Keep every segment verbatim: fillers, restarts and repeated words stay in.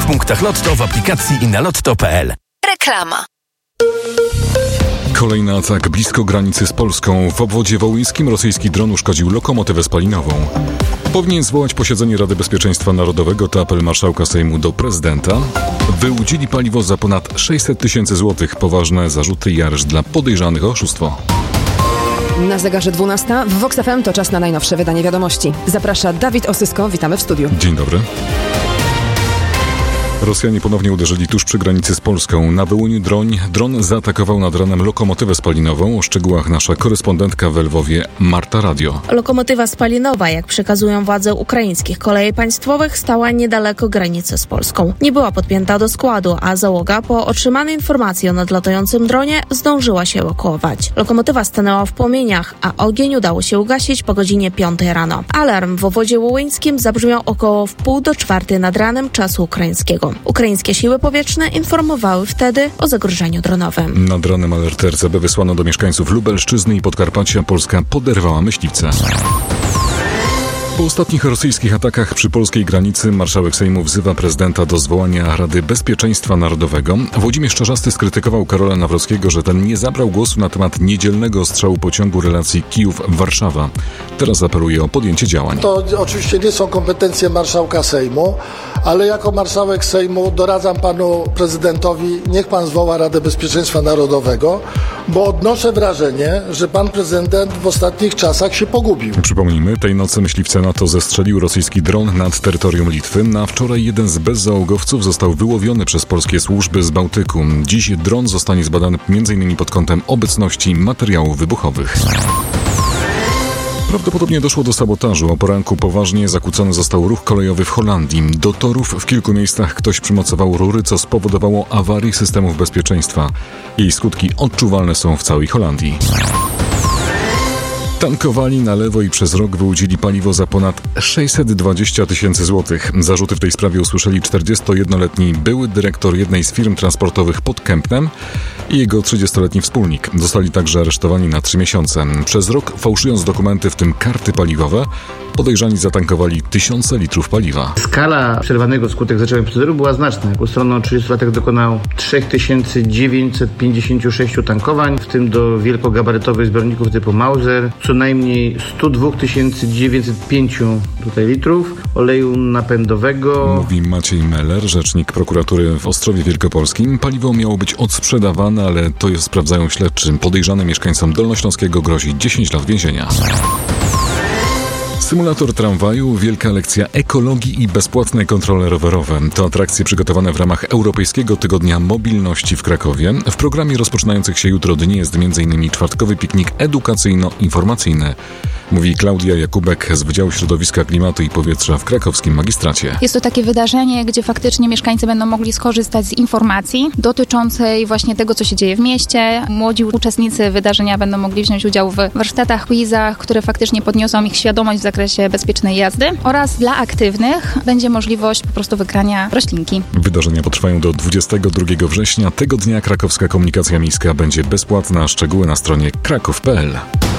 w punktach Lotto, w aplikacji i na lotto kropka p l. Reklama. Kolejny atak blisko granicy z Polską. W obwodzie wołyńskim rosyjski dron uszkodził lokomotywę spalinową. Powinien zwołać posiedzenie Rady Bezpieczeństwa Narodowego, to apel marszałka Sejmu do prezydenta. Wyłudzili paliwo za ponad sześćset tysięcy złotych. Poważne zarzuty i areszt dla podejrzanych o oszustwo. Na zegarze dwunasta. W Vox F M to czas na najnowsze wydanie wiadomości. Zaprasza Dawid Osysko. Witamy w studiu. Dzień dobry. Rosjanie ponownie uderzyli tuż przy granicy z Polską. Na Wołyniu dron, dron zaatakował nad ranem lokomotywę spalinową. O szczegółach nasza korespondentka w Lwowie Marta Radio. Lokomotywa spalinowa, jak przekazują władze ukraińskich kolei państwowych, stała niedaleko granicy z Polską. Nie była podpięta do składu, a załoga po otrzymanej informacji o nadlatającym dronie zdążyła się ewakuować. Lokomotywa stanęła w płomieniach, a ogień udało się ugasić po godzinie piątej rano. Alarm w obwodzie wołyńskim zabrzmiał około w pół do czwartej nad ranem czasu ukraińskiego. Ukraińskie siły powietrzne informowały wtedy o zagrożeniu dronowym. Nad ranem alert R C B wysłano do mieszkańców Lubelszczyzny i Podkarpacia. Polska poderwała myśliwce. Po ostatnich rosyjskich atakach przy polskiej granicy marszałek Sejmu wzywa prezydenta do zwołania Rady Bezpieczeństwa Narodowego. Włodzimierz Czarzasty skrytykował Karola Nawrockiego, że ten nie zabrał głosu na temat niedzielnego ostrzału pociągu relacji Kijów-Warszawa. Teraz apeluje o podjęcie działań. To oczywiście nie są kompetencje marszałka Sejmu, ale jako marszałek Sejmu doradzam panu prezydentowi, niech pan zwoła Radę Bezpieczeństwa Narodowego, bo odnoszę wrażenie, że pan prezydent w ostatnich czasach się pogubił. Przypomnijmy, tej nocy myśliwce NATO zestrzelił rosyjski dron nad terytorium Litwy. Na wczoraj jeden z bezzałogowców został wyłowiony przez polskie służby z Bałtyku. Dziś dron zostanie zbadany m.in. pod kątem obecności materiałów wybuchowych. Prawdopodobnie doszło do sabotażu. O poranku poważnie zakłócony został ruch kolejowy w Holandii. Do torów w kilku miejscach ktoś przymocował rury, co spowodowało awarię systemów bezpieczeństwa. Jej skutki odczuwalne są w całej Holandii. Tankowali na lewo i przez rok wyłudzili paliwo za ponad sześćset dwadzieścia tysięcy złotych. Zarzuty w tej sprawie usłyszeli czterdziestojednoletni były dyrektor jednej z firm transportowych pod Kępnem i jego trzydziestoletni wspólnik. Zostali także aresztowani na trzy miesiące. Przez rok, fałszując dokumenty, w tym karty paliwowe, podejrzani zatankowali tysiące litrów paliwa. Skala przerwanego wskutek zaczęcia procedury była znaczna. Jako stroną trzydziestolatek dokonał trzy tysiące dziewięćset pięćdziesiąt sześć tankowań, w tym do wielkogabarytowych zbiorników typu Mauser, co najmniej sto dwa tysiące dziewięćset pięć tutaj litrów oleju napędowego. Mówi Maciej Meller, rzecznik prokuratury w Ostrowie Wielkopolskim. Paliwo miało być odsprzedawane, ale to jest sprawdzają śledczy. Podejrzanym mieszkańcom Dolnośląskiego grozi dziesięć lat więzienia. Symulator tramwaju, wielka lekcja ekologii i bezpłatne kontrole rowerowe. To atrakcje przygotowane w ramach Europejskiego Tygodnia Mobilności w Krakowie. W programie rozpoczynających się jutro dni jest m.in. czwartkowy piknik edukacyjno-informacyjny. Mówi Klaudia Jakubek z Wydziału Środowiska, Klimatu i Powietrza w krakowskim magistracie. Jest to takie wydarzenie, gdzie faktycznie mieszkańcy będą mogli skorzystać z informacji dotyczącej właśnie tego, co się dzieje w mieście. Młodzi uczestnicy wydarzenia będą mogli wziąć udział w warsztatach, quizach, które faktycznie podniosą ich świadomość w zakresie bezpiecznej jazdy, oraz dla aktywnych będzie możliwość po prostu wygrania roślinki. Wydarzenia potrwają do dwudziestego drugiego września. Tego dnia krakowska komunikacja miejska będzie bezpłatna. Szczegóły na stronie kraków kropka p l.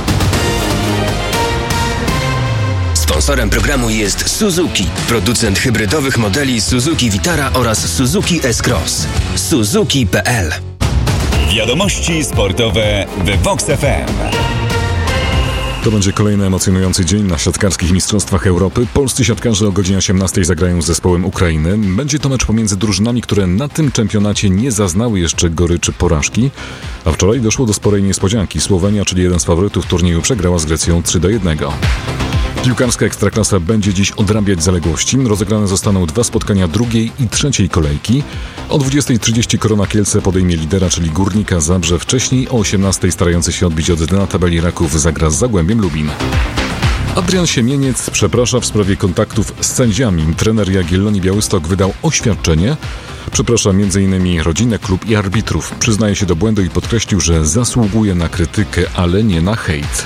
Sponsorem programu jest Suzuki, producent hybrydowych modeli Suzuki Vitara oraz Suzuki S-Cross. Suzuki kropka p l. Wiadomości sportowe w Vox F M. To będzie kolejny emocjonujący dzień na siatkarskich mistrzostwach Europy. Polscy siatkarze o godzinie osiemnastej zagrają z zespołem Ukrainy. Będzie to mecz pomiędzy drużynami, które na tym czempionacie nie zaznały jeszcze goryczy porażki. A wczoraj doszło do sporej niespodzianki. Słowenia, czyli jeden z faworytów turnieju, przegrała z Grecją trzy do jednego. Piłkarska Ekstraklasa będzie dziś odrabiać zaległości. Rozegrane zostaną dwa spotkania drugiej i trzeciej kolejki. O dwudziestej trzydzieści Korona Kielce podejmie lidera, czyli Górnika Zabrze. Wcześniej o osiemnastej starający się odbić od dna tabeli Raków zagra z Zagłębiem Lubin. Adrian Siemieniec przeprasza w sprawie kontaktów z sędziami. Trener Jagiellonii Białystok wydał oświadczenie. Przeprasza m.in. rodzinę, klub i arbitrów. Przyznaje się do błędu i podkreślił, że zasługuje na krytykę, ale nie na hejt.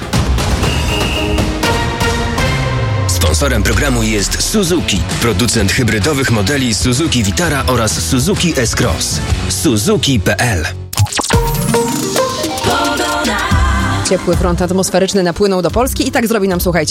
Sponsorem programu jest Suzuki, producent hybrydowych modeli Suzuki Vitara oraz Suzuki S-Cross. Suzuki kropka p l. Ciepły front atmosferyczny napłynął do Polski i tak zrobi nam, słuchajcie,